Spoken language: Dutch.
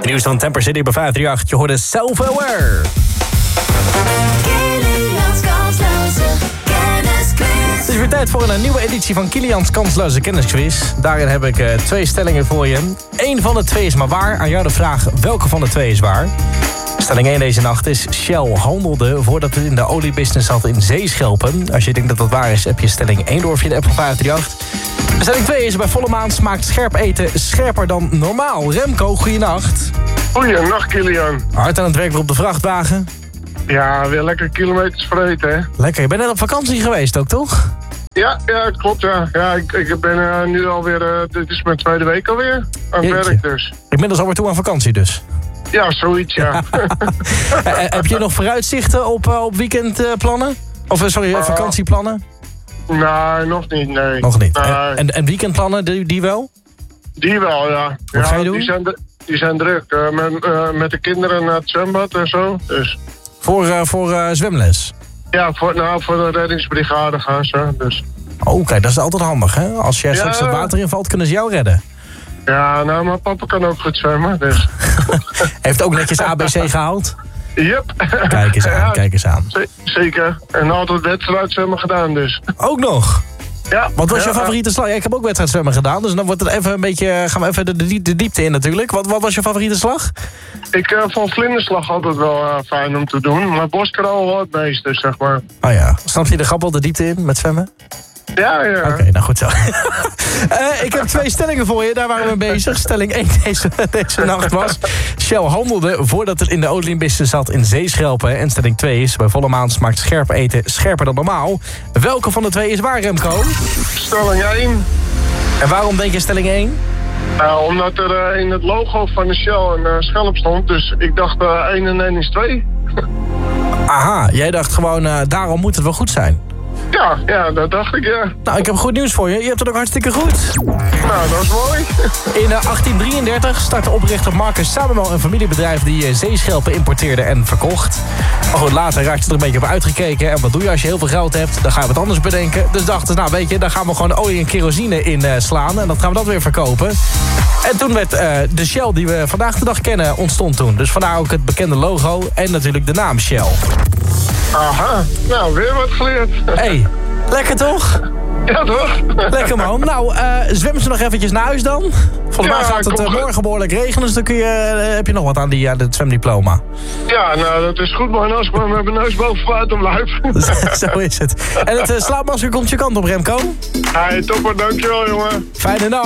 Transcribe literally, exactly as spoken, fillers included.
nieuws van Temper City bij vijf drie acht. Je hoorde Self-Aware. Het is weer tijd voor een nieuwe editie van Kilians kansloze kennisquiz. Daarin heb ik uh, twee stellingen voor je. Eén van de twee is maar waar. Aan jou de vraag welke van de twee is waar. Stelling één deze nacht is: Shell handelde voordat het in de oliebusiness zat in zeeschelpen. Als je denkt dat dat waar is, heb je stelling één door via de app van vijf drie acht. Stelling twee is: bij volle maan smaakt scherp eten scherper dan normaal. Remco, goeienacht. Goeienacht, Kilian. Hard aan het werk weer op de vrachtwagen. Ja, weer lekker kilometers vreten, hè? Lekker, je bent net op vakantie geweest ook, toch? Ja, ja, klopt, ja. Ja, ik, ik ben uh, nu alweer, uh, dit is mijn tweede week alweer, aan het werk dus. Inmiddels alweer toe aan vakantie dus? Ja, zoiets, ja. Heb je nog vooruitzichten op, uh, op weekendplannen? Of, uh, sorry, uh, vakantieplannen? Nee, nog niet, nee. Nog niet. Nee. En, en, en weekendplannen, die, die wel? Die wel, ja. Wat ja, ga je doen? Die zijn, de, die zijn druk, uh, met, uh, met de kinderen naar het zwembad en zo, dus... Voor, uh, voor uh, zwemles? Ja, voor, nou, voor de reddingsbrigade gaan ze, dus... Oh, kijk, dat is altijd handig, hè? Als jij straks ja. het water invalt, kunnen ze jou redden. Ja, nou, mijn papa kan ook goed zwemmen, dus... Heeft ook netjes A B C gehaald? Yep. Kijk eens aan, ja, kijk eens aan. Z- zeker. En altijd wedstrijdzwemmen gedaan, dus. Ook nog? Ja. Wat was ja, je favoriete slag? Ja, ik heb ook wedstrijdzwemmen gedaan, dus dan wordt het even een beetje, gaan we even de, de, de diepte in natuurlijk. Wat, wat was je favoriete slag? Ik uh, vond vlinderslag altijd wel uh, fijn om te doen, maar boskraal wel het meeste, zeg maar. Oh ja, snap je de grap wel de diepte in met zwemmen? Ja, ja. Oké, okay, nou goed zo. uh, ik heb twee stellingen voor je, daar waren we mee bezig. Stelling één deze, deze nacht was: Shell handelde voordat het in de oliebusiness zat in zeeschelpen. En stelling twee is: bij volle maan smaakt scherp eten scherper dan normaal. Welke van de twee is waar, Remco? Stelling één. En waarom denk je stelling één? Uh, omdat er uh, in het logo van de Shell een uh, schelp stond, dus ik dacht uh, één en één is twee. Aha, jij dacht gewoon, uh, daarom moet het wel goed zijn. Ja, ja, dat dacht ik, ja. Nou, ik heb goed nieuws voor je. Je hebt het ook hartstikke goed. Nou, dat is mooi. In uh, achttien drieëndertig startte oprichter Marcus Samuel een familiebedrijf die uh, zeeschelpen importeerde en verkocht. Maar goed, later raakte ze er een beetje op uitgekeken. En wat doe je als je heel veel geld hebt? Dan gaan we het anders bedenken. Dus dachten ze, nou weet je, daar gaan we gewoon olie en kerosine in uh, slaan. En dan gaan we dat weer verkopen. En toen werd uh, de Shell die we vandaag de dag kennen ontstond toen. Dus vandaar ook het bekende logo en natuurlijk de naam Shell. Aha, nou, weer wat geleerd. Hé, hey, lekker toch? Ja, toch? Lekker man. Nou, uh, zwemmen ze nog eventjes naar huis dan? Volgens mij ja, gaat het uh, morgen behoorlijk regenen, dus dan kun je, uh, heb je nog wat aan die, uh, het zwemdiploma. Ja, nou, dat is goed, maar als ik maar met mijn neus boven buiten blijf. Zo is het. En het uh, slaapmasker komt je kant op, Remco. Hey, topper, dankjewel, jongen. Fijne nacht.